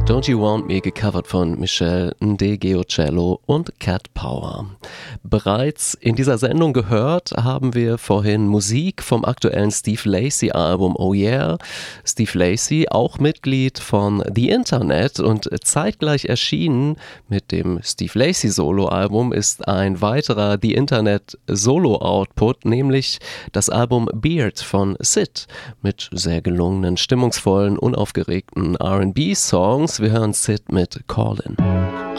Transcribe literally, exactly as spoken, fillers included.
Don't You Want Me, gecovert von Michel Ndegeocello und Cat Power. Bereits in dieser Sendung gehört haben wir vorhin Musik vom aktuellen Steve Lacy Album Oh Yeah. Steve Lacy, auch Mitglied von The Internet, und zeitgleich erschienen mit dem Steve Lacy Solo Album ist ein weiterer The Internet Solo Output, nämlich das Album Beard von Sid mit sehr gelungenen, stimmungsvollen, unaufgeregten R and B Songs. Wir hören Sid mit Callin'.